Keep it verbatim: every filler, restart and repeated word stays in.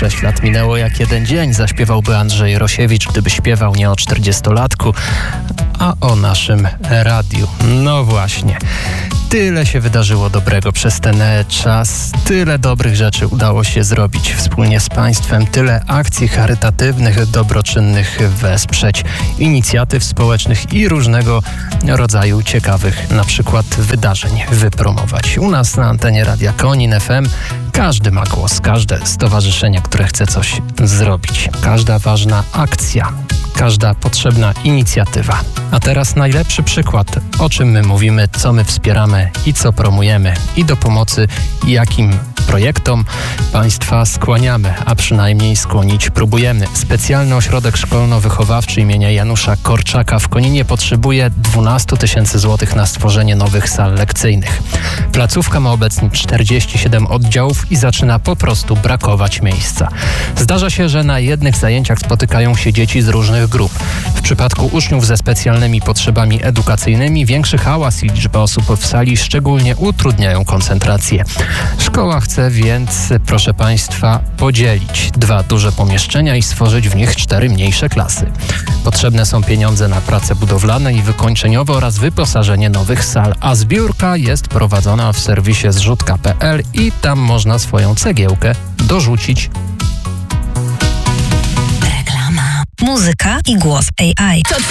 Sześć lat minęło jak jeden dzień, zaśpiewałby Andrzej Rosiewicz, gdyby śpiewał nie o czterdziestolatku, a o naszym radiu. No właśnie. Tyle się wydarzyło dobrego przez ten czas, tyle dobrych rzeczy udało się zrobić wspólnie z Państwem, tyle akcji charytatywnych, dobroczynnych wesprzeć, inicjatyw społecznych i różnego rodzaju ciekawych na przykład wydarzeń wypromować. U nas na antenie Radia Konin F M każdy ma głos, każde stowarzyszenie, które chce coś zrobić, każda ważna akcja, każda potrzebna inicjatywa. A teraz najlepszy przykład, o czym my mówimy, co my wspieramy i co promujemy i do pomocy jakim projektom Państwa skłaniamy, a przynajmniej skłonić próbujemy. Specjalny ośrodek szkolno-wychowawczy imienia Janusza Korczaka w Koninie potrzebuje dwanaście tysięcy złotych na stworzenie nowych sal lekcyjnych. Placówka ma obecnie czterdzieści siedem oddziałów i zaczyna po prostu brakować miejsca. Zdarza się, że na jednych zajęciach spotykają się dzieci z różnych grup. W przypadku uczniów ze specjalnymi potrzebami edukacyjnymi większy hałas i liczba osób w sali szczególnie utrudniają koncentrację. Szkoła chce więc, proszę Państwa, podzielić dwa duże pomieszczenia i stworzyć w nich cztery mniejsze klasy. Potrzebne są pieniądze na prace budowlane i wykończeniowe oraz wyposażenie nowych sal, a zbiórka jest prowadzona w serwisie zrzutka kropka p l i tam można swoją cegiełkę dorzucić. Reklama, muzyka i głos A I.